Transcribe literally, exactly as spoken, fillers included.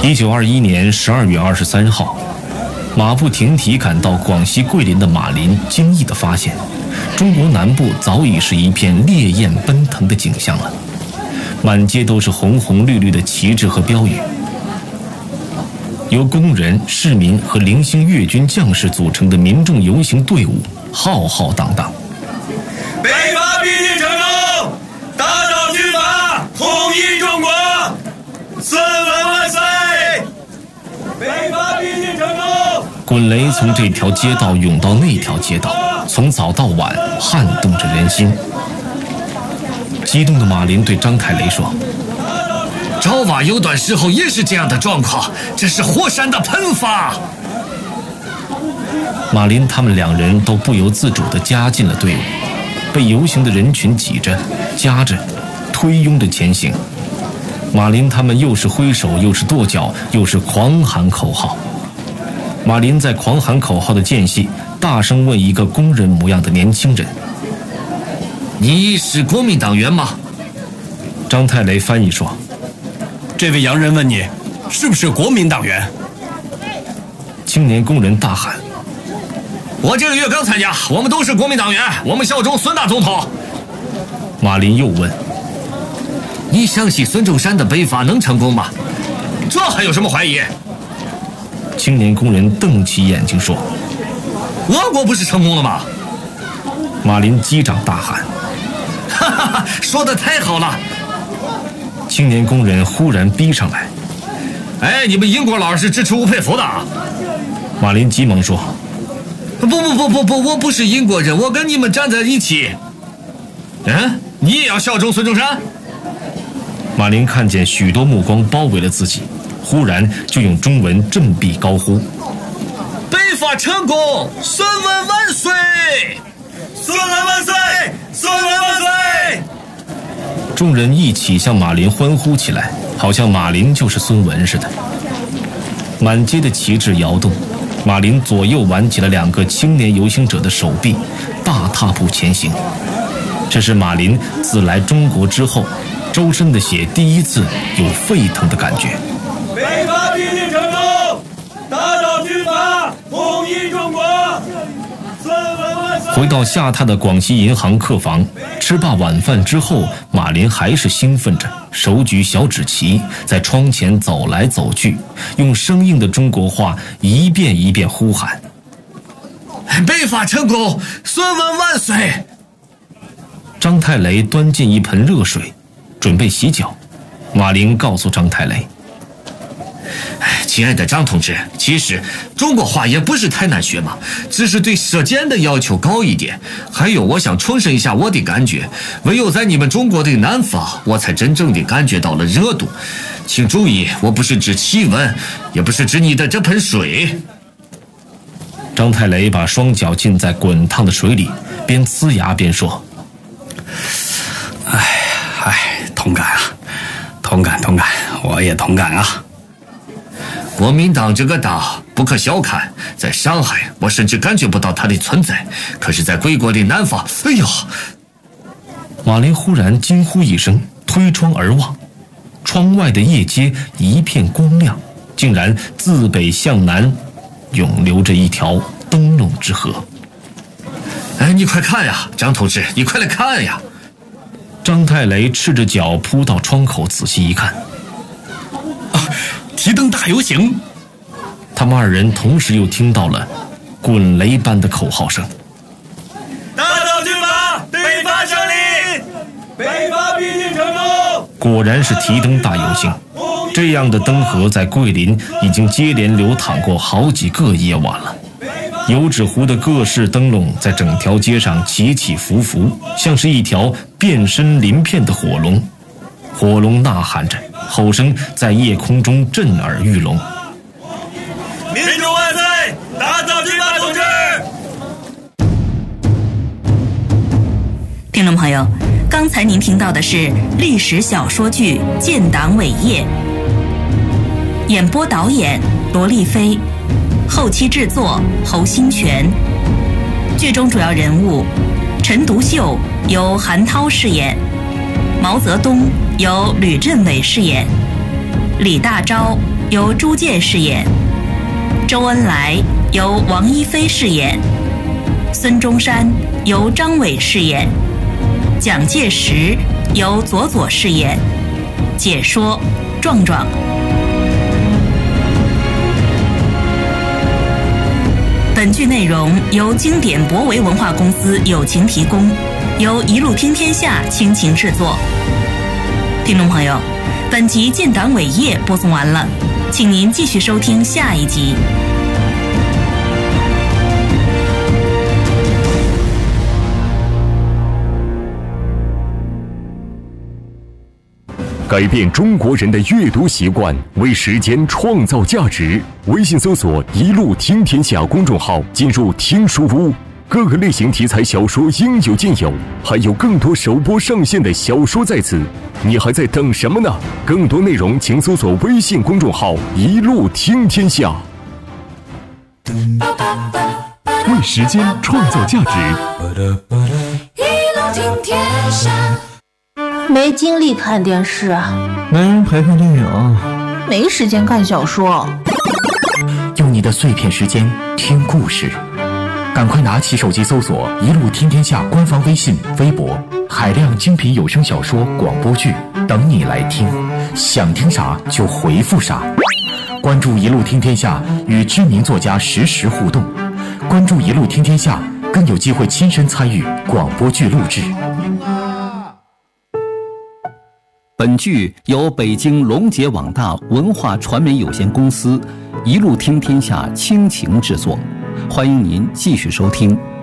一九二一年十二月二十三号，马不停蹄赶到广西桂林的马林惊异地发现，中国南部早已是一片烈焰奔腾的景象了，满街都是红红绿绿的旗帜和标语。由工人、市民和零星粤军将士组成的民众游行队伍浩浩荡荡。 北伐必定成功，打倒军阀，统一中国，孙文万岁！北伐必定成功。 滚雷从这条街道涌到那条街道，从早到晚撼动着人心。激动的马林对张太雷说： 爪哇有段时候也是这样的状况，这是火山的喷发。 马林他们两人都不由自主地加进了队伍，被游行的人群挤着、夹着、推拥着前行。马林他们又是挥手，又是跺脚，又是狂喊口号。马林在狂喊口号的间隙，大声问一个工人模样的年轻人： 你是国民党员吗？ 张太雷翻译说： 这位洋人问你是不是国民党员？ 青年工人大喊： 我这个月刚参加，我们都是国民党员，我们效忠孙大总统。 马林又问： 你相信孙中山的北伐能成功吗？这还有什么怀疑？ 青年工人瞪起眼睛说： 俄国不是成功了吗？ 马林击掌大喊： 哈哈哈，说得太好了！ 青年工人忽然逼上来： 哎，你们英国佬是支持吴佩孚的？ 马林急忙说： 不不不不不，我不是英国人，我跟你们站在一起。嗯，你也要效忠孙中山？ 马林看见许多目光包围了自己，忽然就用中文振臂高呼： 北伐成功，孙文万岁！ 孙文万岁！孙文万岁！ 众人一起向马林欢呼起来，好像马林就是孙文似的。满街的旗帜摇动，马林左右挽起了两个青年游行者的手臂，大踏步前行。这是马林自来中国之后，周身的血第一次有沸腾的感觉。 北伐必定成功，打倒军阀，统一中国，孙文万岁！ 回到下榻的广西银行客房，吃罢晚饭之后，马林还是兴奋着，手举小纸旗，在窗前走来走去，用生硬的中国话一遍一遍呼喊： 北伐成功，孙文万岁！ 张太雷端进一盆热水，准备洗脚。马林告诉张太雷： 亲爱的张同志，其实中国话也不是太难学嘛，只是对舌尖的要求高一点。还有，我想重申一下我的感觉，唯有在你们中国的南方，我才真正的感觉到了热度。请注意，我不是指气温，也不是指你的这盆水。 张太雷把双脚浸在滚烫的水里，边呲牙边说： 哎哎，同感啊，同感同感，我也同感啊。 国民党这个党不可小看，在上海我甚至感觉不到它的存在，可是在贵国的南方，哎呀！ 马林忽然惊呼一声，推窗而望，窗外的夜街一片光亮，竟然自北向南涌流着一条灯笼之河。 哎，你快看呀，张同志，你快来看呀！ 张太雷赤着脚扑到窗口，仔细一看， 啊，提灯大游行！ 他们二人同时又听到了滚雷般的口号声： 打倒军阀，北伐胜利，北伐必定成功！ 果然是提灯大游行，这样的灯河在桂林已经接连流淌过好几个夜晚了。油纸糊的各式灯笼在整条街上起起伏伏，像是一条变身鳞片的火龙。火龙呐喊着，吼声在夜空中震耳欲聋。 民主万岁！打倒军阀统治！ 听众朋友，刚才您听到的是历史小说剧《建党伟业》，演播导演罗丽菲，后期制作侯新全。剧中主要人物陈独秀由韩涛饰演，毛泽东由吕振伟饰演，李大钊由朱健饰演，周恩来由王一飞饰演，孙中山由张伟饰演，蒋介石由佐佐饰演，解说壮壮。本剧内容由经典博维文化公司友情提供，由一路听天下倾情制作。听众朋友，本集建党伟业播送完了，请您继续收听下一集。 改变中国人的阅读习惯，为时间创造价值。微信搜索“一路听天下”公众号，进入听书屋，各个类型题材小说应有尽有，还有更多首播上线的小说在此。你还在等什么呢？更多内容请搜索微信公众号“一路听天下”。为时间创造价值。 一路听天下。 没精力看电视啊， 没人陪看电影， 没时间看小说。 用你的碎片时间听故事，赶快拿起手机搜索“一路听天下”官方微信、微博，海量精品有声小说、广播剧等你来听，想听啥就回复啥。关注“一路听天下”，与知名作家实时互动。关注“一路听天下”，更有机会亲身参与广播剧录制。 本剧由北京龙杰网大文化传媒有限公司一路听天下倾情制作，欢迎您继续收听。